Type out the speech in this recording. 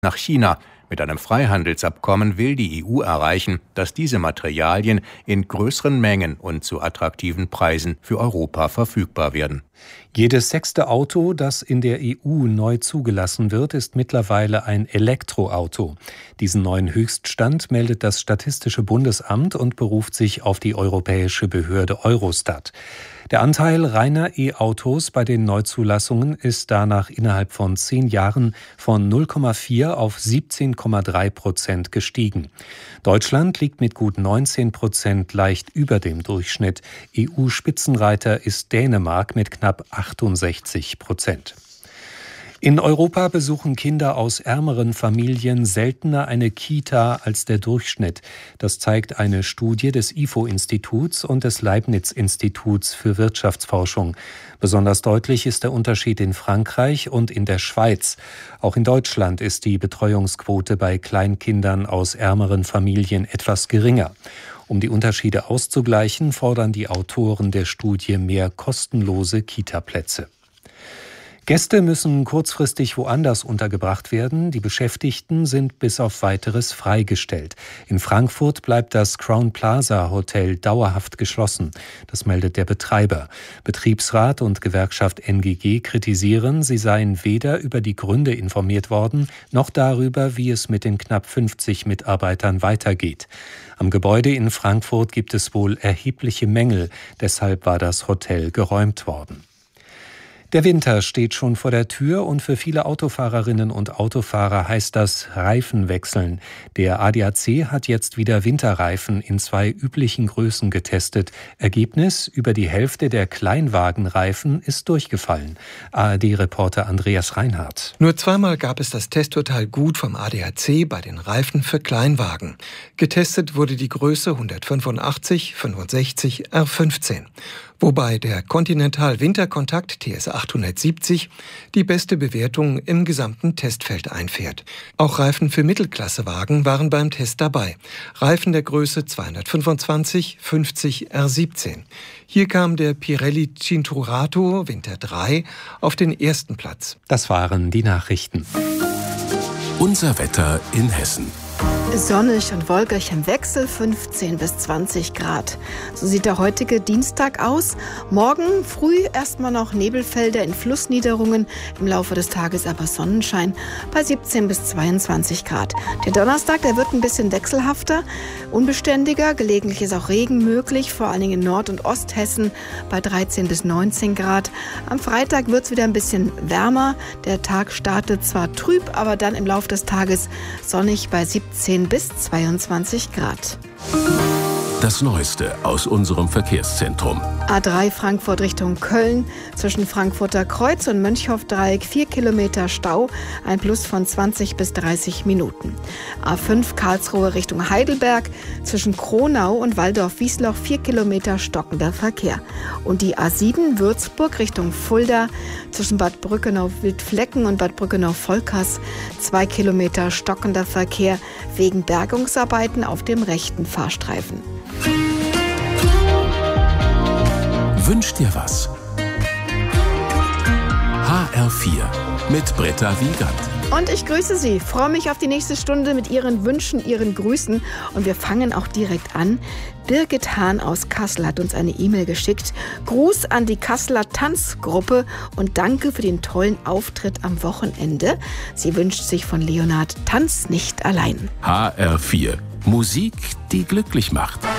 nach China. Mit einem Freihandelsabkommen will die EU erreichen, dass diese Materialien in größeren Mengen und zu attraktiven Preisen für Europa verfügbar werden. Jedes 6. Auto, das in der EU neu zugelassen wird, ist mittlerweile ein Elektroauto. Diesen neuen Höchststand meldet das Statistische Bundesamt und beruft sich auf die europäische Behörde Eurostat. Der Anteil reiner E-Autos bei den Neuzulassungen ist danach innerhalb von 10 Jahren von 0,4 auf 17,3% gestiegen. Deutschland liegt mit gut 19% leicht über dem Durchschnitt. EU-Spitzenreiter ist Dänemark mit knapp 68%. In Europa besuchen Kinder aus ärmeren Familien seltener eine Kita als der Durchschnitt. Das zeigt eine Studie des IFO-Instituts und des Leibniz-Instituts für Wirtschaftsforschung. Besonders deutlich ist der Unterschied in Frankreich und in der Schweiz. Auch in Deutschland ist die Betreuungsquote bei Kleinkindern aus ärmeren Familien etwas geringer. Um die Unterschiede auszugleichen, fordern die Autoren der Studie mehr kostenlose Kita-Plätze. Gäste müssen kurzfristig woanders untergebracht werden. Die Beschäftigten sind bis auf Weiteres freigestellt. In Frankfurt bleibt das Crown Plaza Hotel dauerhaft geschlossen. Das meldet der Betreiber. Betriebsrat und Gewerkschaft NGG kritisieren, sie seien weder über die Gründe informiert worden, noch darüber, wie es mit den knapp 50 Mitarbeitern weitergeht. Am Gebäude in Frankfurt gibt es wohl erhebliche Mängel. Deshalb war das Hotel geräumt worden. Der Winter steht schon vor der Tür und für viele Autofahrerinnen und Autofahrer heißt das Reifen wechseln. Der ADAC hat jetzt wieder Winterreifen in 2 üblichen Größen getestet. Ergebnis: über die Hälfte der Kleinwagenreifen ist durchgefallen. ARD-Reporter Andreas Reinhardt. Nur zweimal gab es das Testurteil gut vom ADAC bei den Reifen für Kleinwagen. Getestet wurde die Größe 185, 65, R15. Wobei der Continental Winterkontakt TS 870 die beste Bewertung im gesamten Testfeld einfährt. Auch Reifen für Mittelklassewagen waren beim Test dabei. Reifen der Größe 225, 50, R17. Hier kam der Pirelli Cinturato Winter 3 auf den ersten Platz. Das waren die Nachrichten. Unser Wetter in Hessen. Sonnig und wolkig im Wechsel, 15 bis 20 Grad. So sieht der heutige Dienstag aus. Morgen früh erstmal noch Nebelfelder in Flussniederungen, im Laufe des Tages aber Sonnenschein bei 17 bis 22 Grad. Der Donnerstag, der wird ein bisschen wechselhafter, unbeständiger, gelegentlich ist auch Regen möglich, vor allen Dingen in Nord- und Osthessen bei 13 bis 19 Grad. Am Freitag wird es wieder ein bisschen wärmer. Der Tag startet zwar trüb, aber dann im Laufe des Tages sonnig bei 17 bis 22 Grad. Das Neueste aus unserem Verkehrszentrum. A3 Frankfurt Richtung Köln, zwischen Frankfurter Kreuz und Mönchhoff-Dreieck 4 Kilometer Stau, ein Plus von 20 bis 30 Minuten. A5 Karlsruhe Richtung Heidelberg, zwischen Kronau und Waldorf-Wiesloch 4 Kilometer stockender Verkehr. Und die A7 Würzburg Richtung Fulda, zwischen Bad Brückenau-Wildflecken und Bad Brückenau-Volkers 2 Kilometer stockender Verkehr wegen Bergungsarbeiten auf dem rechten Fahrstreifen. Wünsch dir was. HR4 mit Britta Wiegand. Und ich grüße Sie, freue mich auf die nächste Stunde mit Ihren Wünschen, Ihren Grüßen. Und wir fangen auch direkt an. Birgit Hahn aus Kassel hat uns eine E-Mail geschickt. Gruß an die Kasseler Tanzgruppe und danke für den tollen Auftritt am Wochenende. Sie wünscht sich von Leonhard Tanz nicht allein. HR4. Musik, die glücklich macht.